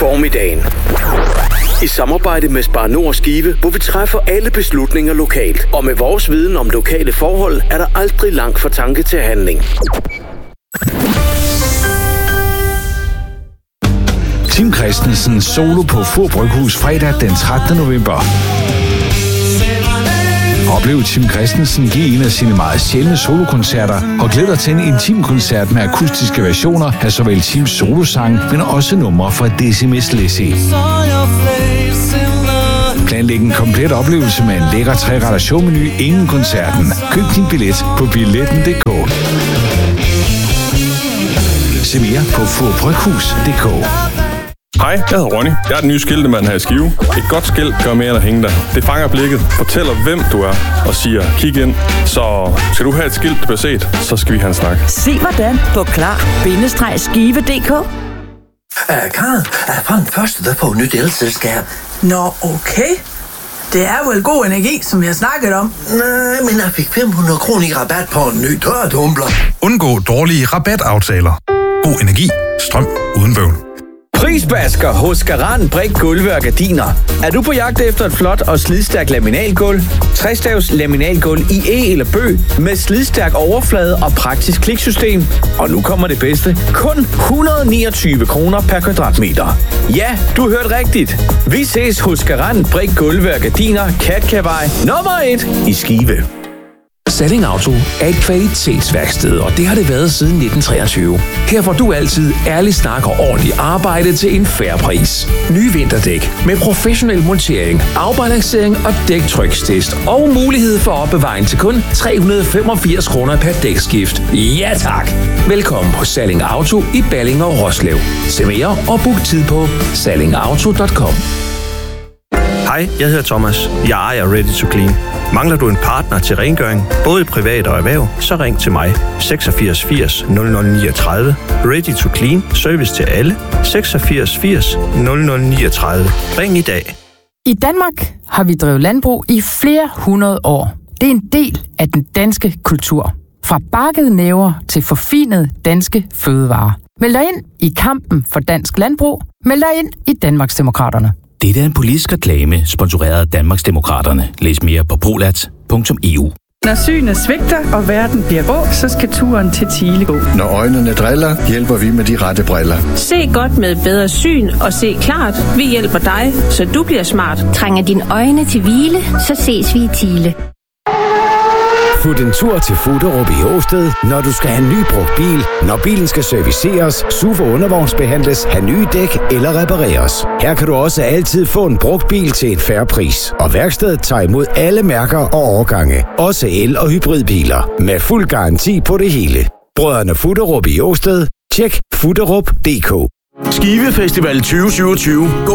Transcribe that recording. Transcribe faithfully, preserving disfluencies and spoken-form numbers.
formiddagen. I samarbejde med Spar Nord Skive, hvor vi træffer alle beslutninger lokalt. Og med vores viden om lokale forhold, er der aldrig langt fra tanke til handling. Tim Christensen solo på Fur Bryghus fredag den trettende november. Oplev Tim Christensen give en af sine meget sjældne solokoncerter og glæd dig til en intim koncert med akustiske versioner af såvel Tims solosang, men også numre fra Decimus Lizzy. Planlæg en komplet oplevelse med en lækker tre-retter showmenu inden koncerten. Køb din billet på billetten punktum d k. Se mere på fur bryghus punktum d k. Hej, jeg hedder Ronny. Jeg er den nye skiltemand her i Skive. Et godt skilt gør mere end at hænge der. Det fanger blikket, fortæller hvem du er og siger, kig ind. Så skal du have et skilt, der bliver set, så skal vi have en snak. Se hvordan på klar bindestreg skive punktum d k. Uh, Karen, jeg er den første, der får nyt elselskab. Nå, okay. Det er vel god energi, som vi har snakket om. Nej, men jeg fik fem hundrede kroner i rabat på en ny dørtumbler. Undgå dårlige rabataftaler. God energi. Strøm uden bøvl. Prisbasker hos Garant Brik Gulve og Gardiner. Er du på jagt efter et flot og slidstærkt laminalgulv? tres-stavs laminalgulv i E eller bøg med slidstærk overflade og praktisk kliksystem. Og nu kommer det bedste. Kun et hundrede og niogtyve kroner per kvadratmeter. Ja, du hørte rigtigt. Vi ses hos Garant Brik Gulve og Gardiner, Katkavej nummer et i Skive. Salling Auto er et kvalitetsværksted, og det har det været siden nitten treogtyve. Her får du altid ærlig snak og ordentligt arbejde til en fair pris. Nye vinterdæk med professionel montering, afbalancering og dæktrykstest og mulighed for opbevaring til kun tre hundrede og femogfirs kroner per dækskift. Ja tak! Velkommen på Salling Auto i Balling og Roslev. Se mere og book tid på salling auto punktum com. Hej, jeg hedder Thomas. Jeg ejer Ready to Clean. Mangler du en partner til rengøring, både i privat og erhverv, så ring til mig. seksogfirs firs nul nul niogtredive. Ready to Clean. Service til alle. seksogfirs firs nul nul niogtredive. Ring i dag. I Danmark har vi drevet landbrug i flere hundrede år. Det er en del af den danske kultur. Fra bakkede næver til forfinede danske fødevarer. Meld dig ind i kampen for dansk landbrug. Meld dig ind i Danmarksdemokraterne. Det er en politisk reklame, sponsoreret af Danmarksdemokraterne. Læs mere på brolat punktum e u. Når synet svigter, og verden bliver grå, så skal turen til Thile gå. Når øjnene driller, hjælper vi med de rette briller. Se godt med bedre syn og se klart. Vi hjælper dig, så du bliver smart. Trænger dine øjne til hvile, så ses vi i Thile. Fut en tur til Fuderup i Åsted, når du skal have en ny brugt bil, når bilen skal serviceres, S U V og undervognsbehandles, have nye dæk eller repareres. Her kan du også altid få en brugt bil til en fair pris. Og værkstedet tager imod alle mærker og årgange, også el- og hybridbiler, med fuld garanti på det hele. Brødrene Fuderup i Åsted. Tjek fuderup punktum d k. Skive Festival tyve syvogtyve. Gå